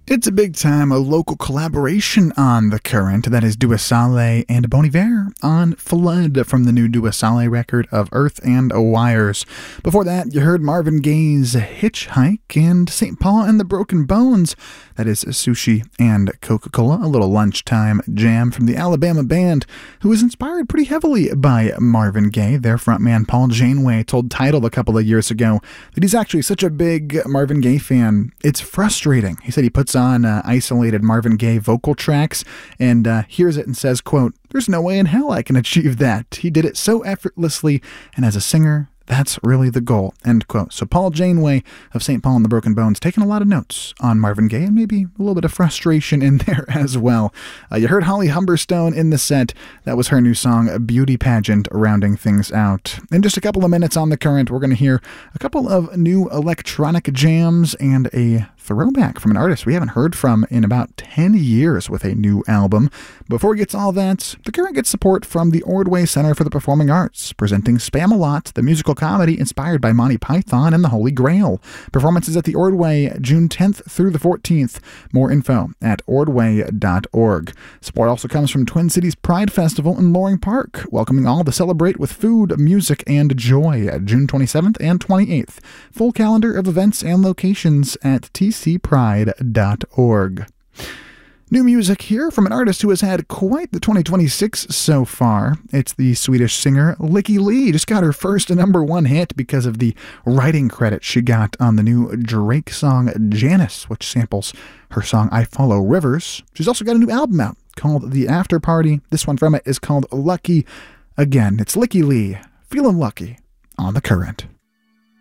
It's a big time, a local collaboration on The Current. That is Dua Saleh and Bon Iver on Flood from the new Dua Saleh record of Earth and Wires. Before that, you heard Marvin Gaye's Hitchhike and St. Paul and the Broken Bones. That is Sushi and Coca-Cola, a little lunchtime jam from the Alabama band, who was inspired pretty heavily by Marvin Gaye. Their frontman Paul Janeway told Tidal a couple of years ago that he's actually such a big Marvin Gaye fan, it's frustrating. He said he puts on isolated Marvin Gaye vocal tracks and hears it and says, quote, "There's no way in hell I can achieve that. He did it so effortlessly, and as a singer, that's really the goal," end quote. So Paul Janeway of St. Paul and the Broken Bones taking a lot of notes on Marvin Gaye and maybe a little bit of frustration in there as well. You heard Holly Humberstone in the set. That was her new song, Beauty Pageant, rounding things out. In just a couple of minutes on The Current, we're going to hear a couple of new electronic jams and a throwback from an artist we haven't heard from in about 10 years with a new album. Before we get to all that, The Current gets support from the Ordway Center for the Performing Arts, presenting Spamalot, the musical comedy inspired by Monty Python and the Holy Grail. Performances at the Ordway, June 10th through the 14th. More info at ordway.org. Support also comes from Twin Cities Pride Festival in Loring Park, welcoming all to celebrate with food, music, and joy at June 27th and 28th. Full calendar of events and locations at tcpride.org. New music here from an artist who has had quite the 2026 so far. It's the Swedish singer Lykke Li. Just got her first #1 hit because of the writing credit she got on the new Drake song Janice, which samples her song I Follow Rivers. She's also got a new album out called The After Party. This one from it is called Lucky. Again, it's Lykke Li, Feeling Lucky on The Current.